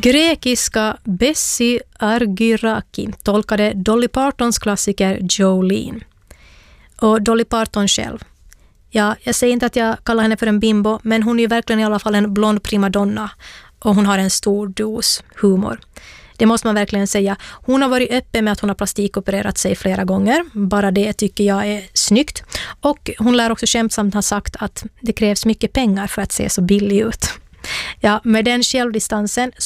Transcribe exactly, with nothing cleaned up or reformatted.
Grekiska Bessi Argyraki tolkade Dolly Partons klassiker Jolene. Och Dolly Parton själv. Ja, jag säger inte att jag kallar henne för en bimbo, men hon är ju verkligen i alla fall en blond primadonna. Och hon har en stor dos humor. Det måste man verkligen säga. Hon har varit öppen med att hon har plastikopererat sig flera gånger. Bara det tycker jag är snyggt. Och hon lär också skämtsamt ha sagt att det krävs mycket pengar för att se så billig ut. Ja, med den självdistansen